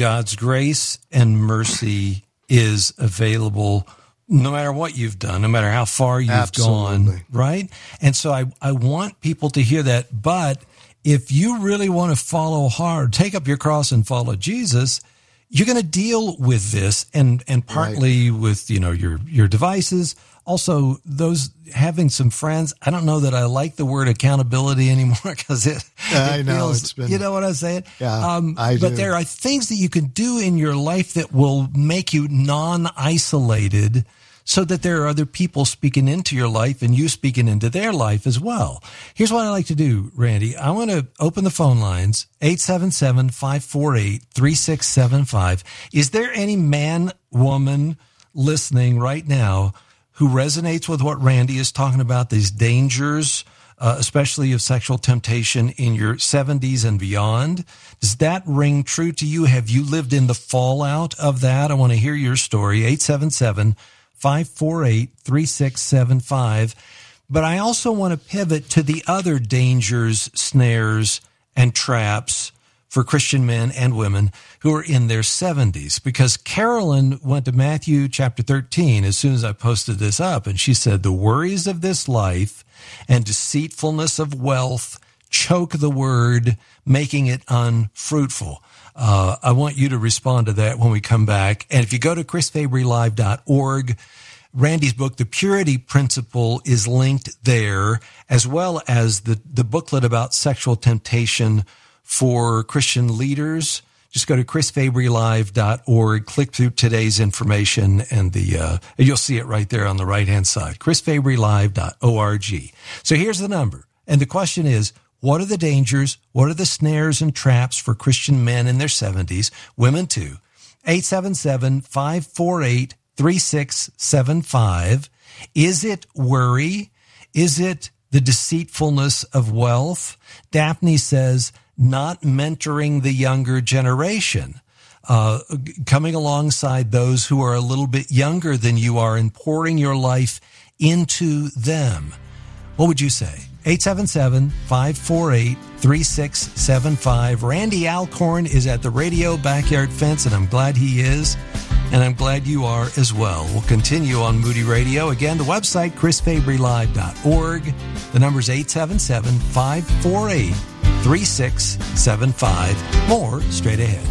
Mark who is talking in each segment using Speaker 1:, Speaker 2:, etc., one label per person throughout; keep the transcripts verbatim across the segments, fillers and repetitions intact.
Speaker 1: God's grace and mercy is available no matter what you've done, no matter how far you've
Speaker 2: Absolutely.
Speaker 1: gone, right? And so I, I want people to hear that. But if you really want to follow hard, take up your cross and follow Jesus, you're going to deal with this, and, and partly right. with, you know, your, your devices. Also, those having some friends. I don't know that I like the word accountability anymore because it,
Speaker 2: I
Speaker 1: it
Speaker 2: know
Speaker 1: feels,
Speaker 2: it's been,
Speaker 1: you know what I'm saying?
Speaker 2: Yeah,
Speaker 1: um,
Speaker 2: I do.
Speaker 1: But there are things that you can do in your life that will make you non-isolated, so that there are other people speaking into your life and you speaking into their life as well. Here's what I like to do, Randy. I want to open the phone lines, eight seven seven, five four eight, three six seven five. Is there any man, woman listening right now who resonates with what Randy is talking about, these dangers, uh, especially of sexual temptation in your seventies and beyond? Does that ring true to you? Have you lived in the fallout of that? I want to hear your story, eight seven seven, five four eight, three six seven five. But I also want to pivot to the other dangers, snares, and traps for Christian men and women who are in their seventies. Because Carolyn went to Matthew chapter thirteen as soon as I posted this up, and she said, the worries of this life and deceitfulness of wealth choke the word, making it unfruitful. Uh, I want you to respond to that when we come back. And if you go to chris fabry live dot org, Randy's book, The Purity Principle, is linked there, as well as the, the booklet about sexual temptation for Christian leaders. Just go to chris fabry live dot org, click through today's information, and the uh, you'll see it right there on the right-hand side, chris fabry live dot org. So here's the number. And the question is, what are the dangers? What are the snares and traps for Christian men in their seventies, women too? eight seven seven, five four eight, three six seven five. Is it worry? Is it the deceitfulness of wealth? Daphne says, not mentoring the younger generation, uh, coming alongside those who are a little bit younger than you are and pouring your life into them. What would you say? eight seven seven, five four eight, three six seven five. Randy Alcorn is at the Radio Backyard Fence, and I'm glad he is, and I'm glad you are as well. We'll continue on Moody Radio. Again, the website, chris fabry live dot org. The number's eight seven seven, five four eight, three six seven five. More straight ahead.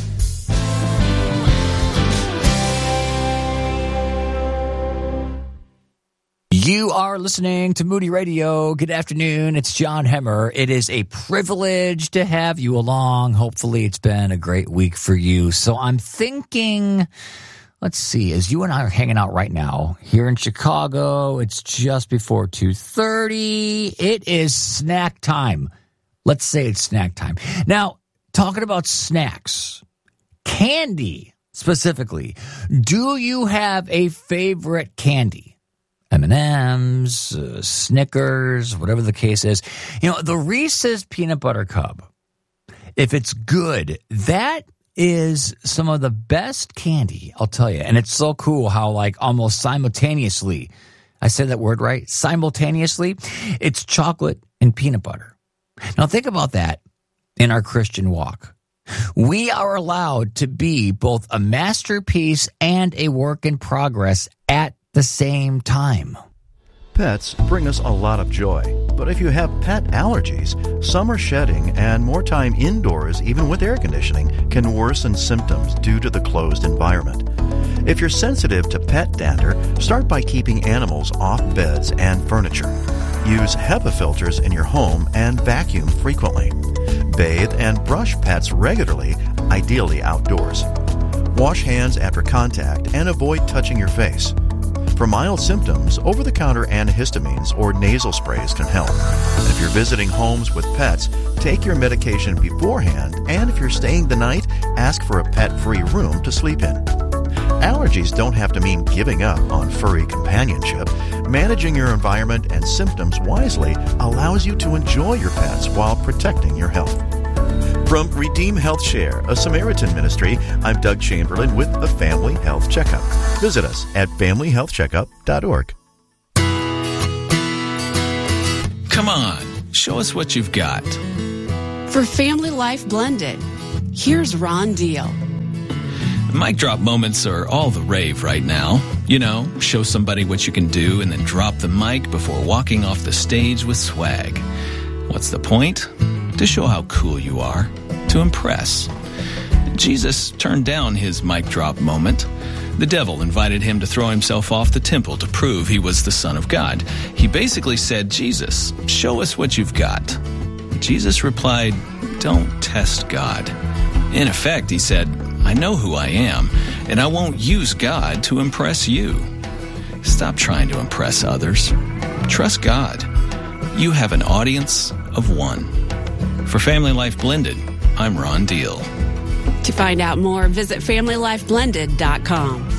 Speaker 3: You are listening to Moody Radio. Good afternoon. It's John Hemmer. It is a privilege to have you along. Hopefully it's been a great week for you. So I'm thinking, let's see, as you and I are hanging out right now here in Chicago, it's just before two thirty. It is snack time. Let's say it's snack time. Now, talking about snacks, candy specifically, do you have a favorite candy? M and M's, uh, Snickers, whatever the case is. You know, the Reese's Peanut Butter Cup, if it's good, that is some of the best candy, I'll tell you. And it's so cool how, like, almost simultaneously, I said that word right, simultaneously, it's chocolate and peanut butter. Now, think about that in our Christian walk. We are allowed to be both a masterpiece and a work in progress at the same time.
Speaker 4: Pets bring us a lot of joy, but if you have pet allergies, summer shedding and more time indoors, even with air conditioning, can worsen symptoms due to the closed environment. If you're sensitive to pet dander, start by keeping animals off beds and furniture. Use HEPA filters in your home and vacuum frequently. Bathe and brush pets regularly, ideally outdoors. Wash hands after contact and avoid touching your face. For mild symptoms, over-the-counter antihistamines or nasal sprays can help. And if you're visiting homes with pets, take your medication beforehand, and if you're staying the night, ask for a pet-free room to sleep in. Allergies don't have to mean giving up on furry companionship. Managing your environment and symptoms wisely allows you to enjoy your pets while protecting your health. From Redeem Health Share, a Samaritan ministry, I'm Doug Chamberlain with a Family Health Checkup. Visit us at family health checkup dot org.
Speaker 5: Come on, show us what you've got.
Speaker 6: For Family Life Blended, here's Ron Deal.
Speaker 5: Mic drop moments are all the rave right now. You know, show somebody what you can do and then drop the mic before walking off the stage with swag. What's the point? To show how cool you are. To impress. Jesus turned down his mic drop moment. The devil invited him to throw himself off the temple to prove he was the Son of God. He basically said, Jesus, show us what you've got. Jesus replied, don't test God. In effect, he said, I know who I am, and I won't use God to impress you. Stop trying to impress others. Trust God. You have an audience of one. For Family Life Blended, I'm Ron Deal.
Speaker 2: To find out more, visit family life blended dot com.